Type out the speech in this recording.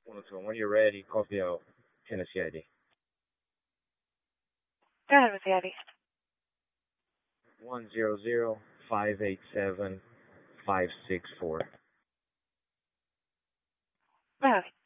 102. When you're ready, copy out Tennessee ID. Go ahead with the ID. 100587564. Go ahead.